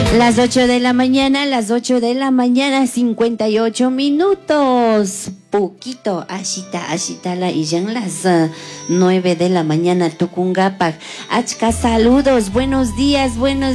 Las 8 de la mañana, 58 minutos. Poquito, ashitala, y ya en las 9 de la mañana, Tucungapac. Achka, saludos, buenos días,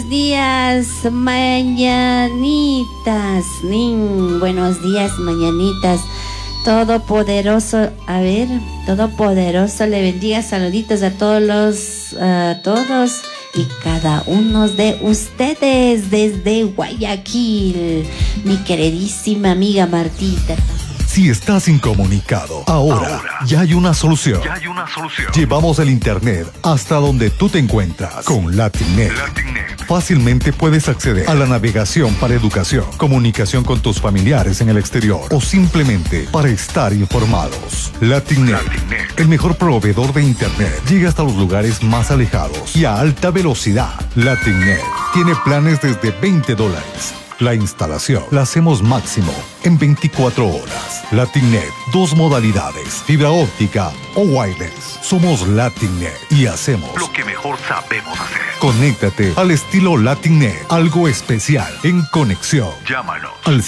mañanitas, buenos días, mañanitas. Todopoderoso, Todopoderoso le bendiga, saluditos a todos y cada uno de ustedes desde Guayaquil, mi queridísima amiga Martita. Si estás incomunicado, ahora ya hay una solución. Llevamos el internet hasta donde tú te encuentras con Latinnet. Fácilmente puedes acceder a la navegación para educación, comunicación con tus familiares en el exterior o simplemente para estar informados. Latinnet, el mejor proveedor de internet, llega hasta los lugares más alejados y a alta velocidad. Latinnet tiene planes desde $20. La instalación la hacemos máximo en 24 horas. Latinnet, 2 modalidades, fibra óptica o wireless. Somos Latinnet y hacemos lo que mejor sabemos hacer. Conéctate al estilo Latinnet, algo especial en conexión. Llámanos al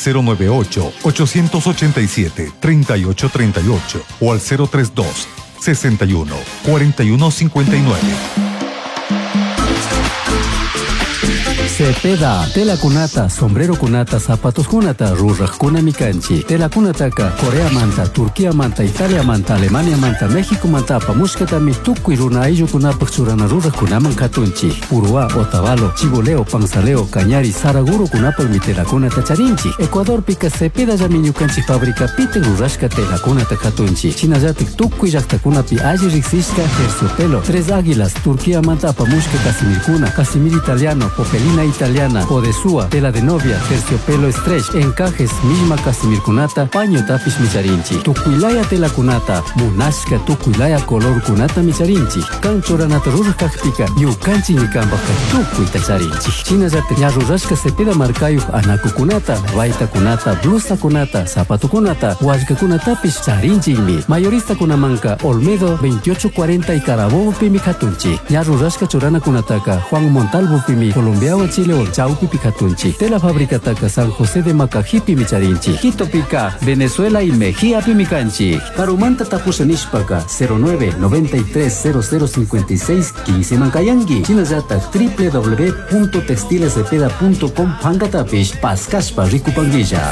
098-887-3838 o al 032-61-4159. Cepeda, tela kunata, sombrero kunata, zapatos kunata, rurrak kuna mikanchi. Tela kunataka, Corea manta, Turquía manta, Italia manta, Alemania manta, México manta, pamushkatami, tukui runa ayllu kunapak churana rurrak kunaman katunchi. Purua, Otavalo, Chiboleo, Panzaleo, Cañari, Saraguro kunapak mi tela kunata charinchi. Ecuador pika Cepeda yamiñukanchi fábrica piten rurashka tela kunata katunchi. Chinayatik tukui yakta kunapi ayi riksishka, terciopelo, Tres Águilas, Turquía manta, pamushka casimir kuna, casimir italiano, popelina italiana, podesúa, tela de novia, terciopelo stretch, encajes, misma casimir kunata, paño tapish micharinchi. Tukuilaya tela kunata, munashka tukuilaya color kunata micharinchi. Kanchoranata rurkakpika, yukanchi nikambaka tukuita charinchi. Chinayate ñarurashka Cepeda markayu anaku kunata, vaita kunata, blusa kunata, zapato kunata, washka kunatapish charinchimi. Mayorista kunamanka, Olmedo 2840 y Carabobo pimi katunchi. Ñarurashka chorana kunataka, Juan Montalvo pimi, Colombiao Chile o Chaupi Picatunchi. De la fábrica Taca San José de Macajipi Micharinchi. Quito Pica, Venezuela y Mejía Pimicanchi. Carumanta Tapusanishpaca 09 93 0056 15 Mancayangi. Chinayata www.textilescepeda.com Pangatapish Pascashpa Ricupanguilla.